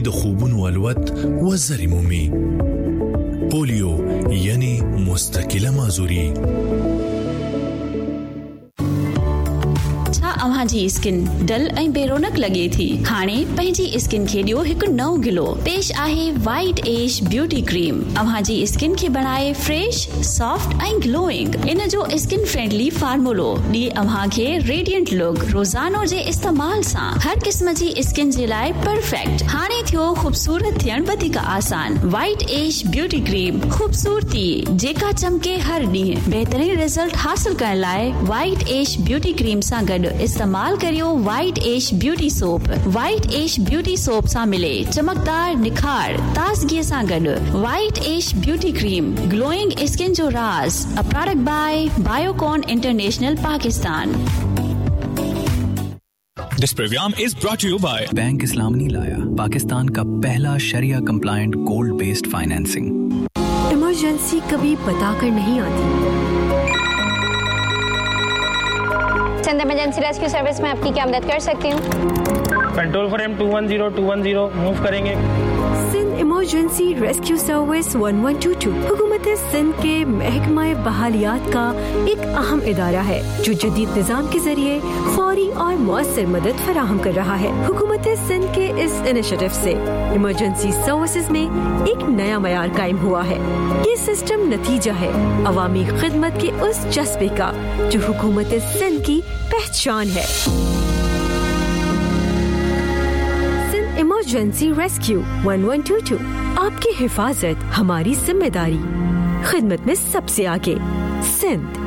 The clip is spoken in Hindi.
د خوبونو الوت وزر مومي. پولیو یعنی مستقله معذوری. अव्हां जी स्किन डल ऐं बेरोनक लगे थी. हाणे पंहिंजी स्किन खे ॾियो हिकु नओं ग्लो. पेश आहे वाइट एज ब्यूटी क्रीम. अव्हां जी स्किन खे बनाए फ्रेश, सॉफ्ट ऐं ग्लोइंग. इन जो स्किन फ्रेंडली फार्मूलो ॾिए अव्हां खे रेडिएंट लुक. रोज़ानो जे इस्तेमाल सां हर क़िस्म जी स्किन जे लाइ परफेक्ट. हाणे थियो ख़ूबसूरत थियण वधीक आसान. वाइट एज ब्यूटी क्रीम, ख़ूबसूरती जेका चमके हर ॾींहुं. बहितरीन रिजल्ट हासिल करण लाइ वाइट एज ब्यूटी क्रीम सां गॾु इस्तेमाल करियो white as beauty soap. White as beauty soap सां मिले चमकदार निखार ताज़गी सां गॾु. White as beauty cream, glowing skin जो राज. A product bye Biocon international Pakistan. This program is brought to you by bank इस्लाम ने लाया पाकिस्तान का पहला शरिया compliant gold based financing. Emergency कभी बताकर नहीं आती. सिंध इमरजेंसी रेस्क्यू सर्विस में आपकी क्या मदद कर सकती हूँ? कंट्रोल फॉर M210-210 मूव करेंगे. सिंध इमरजेंसी रेस्क्यू सर्विस 1122 हुकूमत सिंध के महकमा बहालियात का एक अहम इदारा है जो जदीद निज़ाम के जरिए फौरी और मौसर मदद फराहम कर रहा है. हुकूमत सिंध के इस इनिशिएटिव से इमरजेंसी सर्विसेज में एक नया मयार कायम हुआ है. ये सिस्टम नतीजा है अवामी खिदमत के उस जज्बे का जो हुकूमत सिंध की पहचान है. Emergency rescue 1122. आपकी हिफाजत हमारी जिम्मेदारी. खिदमत में सबसे आगे. सिंध.